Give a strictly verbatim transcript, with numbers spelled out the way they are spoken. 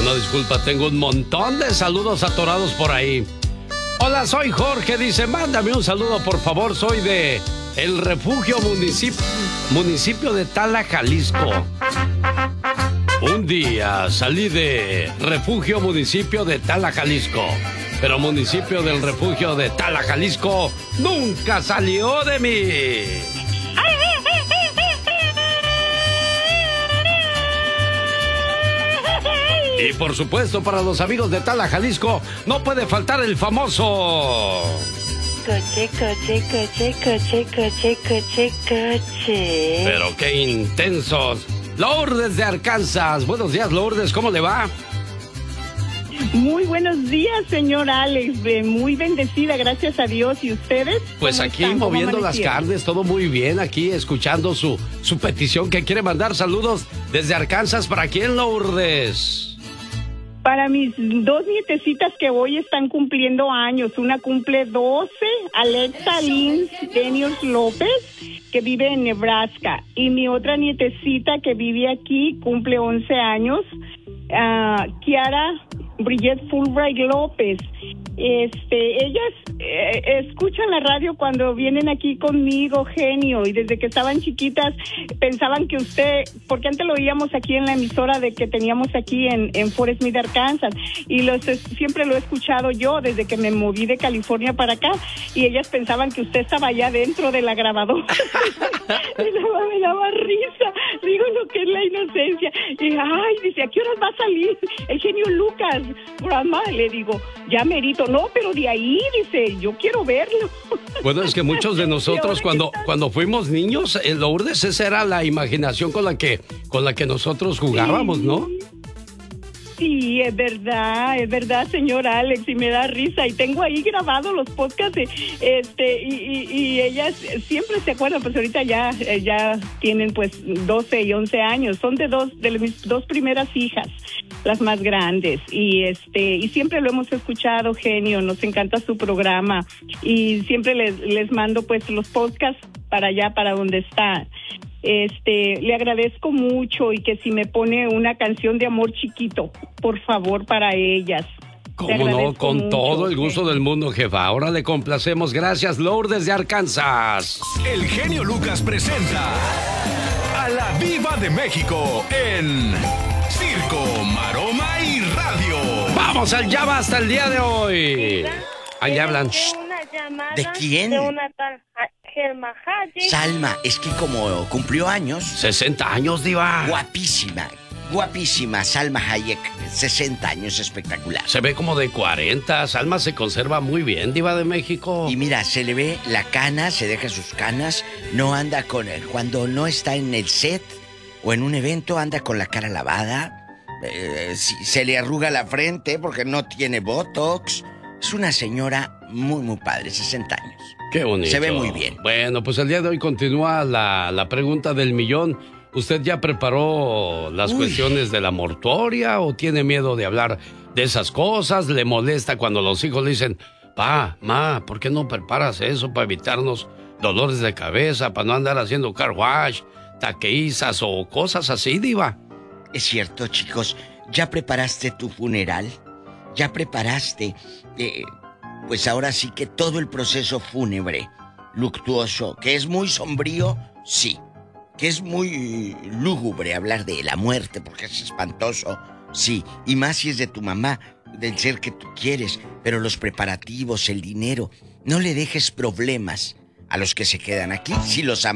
Una disculpa, tengo un montón de saludos atorados por ahí. Hola, soy Jorge, dice, mándame un saludo, por favor, soy de El Refugio, municipio, municipio de Tala, Jalisco. Un día salí de Refugio, municipio de Tala, Jalisco, pero municipio del Refugio de Tala, Jalisco nunca salió de mí. Y por supuesto, para los amigos de Tala, Jalisco, no puede faltar el famoso... Coche, coche, coche, coche, coche, coche, coche. Pero qué intensos. Lourdes de Arkansas. Buenos días, Lourdes, ¿cómo le va? Muy buenos días, señor Alex. Muy bendecida, gracias a Dios. ¿Y ustedes? Pues aquí están? moviendo las carnes, todo muy bien. Aquí escuchando su, su petición que quiere mandar saludos desde Arkansas. ¿Para quién, Lourdes? Para mis dos nietecitas que hoy están cumpliendo años. Una cumple doce, Alexa Lynn Daniels López, que vive en Nebraska. Y mi otra nietecita que vive aquí cumple once años, uh, Kiara Bridget Fulbright López. Este, ellas eh, escuchan la radio cuando vienen aquí conmigo, genio, y desde que estaban chiquitas pensaban que usted, porque antes lo oíamos aquí en la emisora de que teníamos aquí en, en Forest Smith, Arkansas, y los, siempre lo he escuchado yo desde que me moví de California para acá, y ellas pensaban que usted estaba allá dentro de la grabadora. me, daba, me daba risa, digo lo que es la inocencia, y ay, dice, ¿a qué horas va a salir el genio Lucas? Grandma, le digo, ya merito. No, pero de ahí, dice, yo quiero verlo. Bueno, es que muchos de nosotros cuando, cuando fuimos niños, en Lourdes, esa era la imaginación con la que, con la que nosotros jugábamos, ¿no? Sí, es verdad, es verdad, señor Alex, y me da risa. Y tengo ahí grabados los podcasts, este, y, y, y ellas siempre se acuerdan, pues ahorita ya, ya tienen pues doce y once años. Son de dos, de mis dos primeras hijas, las más grandes. Y este, y siempre lo hemos escuchado, genio, nos encanta su programa. Y siempre les, les mando pues los podcasts para allá, para donde está. Este, le agradezco mucho y que si me pone una canción de amor chiquito, por favor, para ellas. ¿Cómo no? Con mucho, todo el gusto del mundo, jefa. Ahora le complacemos. Gracias, Lourdes de Arkansas. El genio Lucas presenta a la Diva de México en Circo, Maroma y Radio. Vamos al Ya Basta el día de hoy. Ahí hablan. ¿De quién? De una tal Salma Hayek. Salma, es que como cumplió años. sesenta años, diva. Guapísima, guapísima Salma Hayek. sesenta años, espectacular. Se ve como de cuarenta. Salma se conserva muy bien, diva de México. Y mira, se le ve la cana, se deja sus canas. No anda con él. Cuando no está en el set o en un evento, anda con la cara lavada. Eh, se le arruga la frente porque no tiene botox. Es una señora muy, muy padre, sesenta años. Qué bonito. Se ve muy bien. Bueno, pues el día de hoy continúa la, la pregunta del millón. ¿Usted ya preparó las Uy. cuestiones de la mortuoria o tiene miedo de hablar de esas cosas? ¿Le molesta cuando los hijos le dicen, pa, ma, ¿por qué no preparas eso para evitarnos dolores de cabeza, para no andar haciendo car wash, taqueizas o cosas así, diva? Es cierto, chicos. ¿Ya preparaste tu funeral? ¿Ya preparaste, eh, pues ahora sí que todo el proceso fúnebre, luctuoso, que es muy sombrío? Sí. Que es muy lúgubre hablar de la muerte porque es espantoso, sí. Y más si es de tu mamá, del ser que tú quieres. Pero los preparativos, el dinero, no le dejes problemas a los que se quedan aquí si los amas.